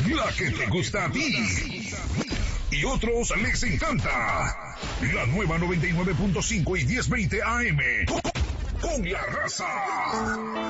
la que te gusta a ti. Y otros les encanta. La nueva 99.5 y 1020 AM. Con la raza.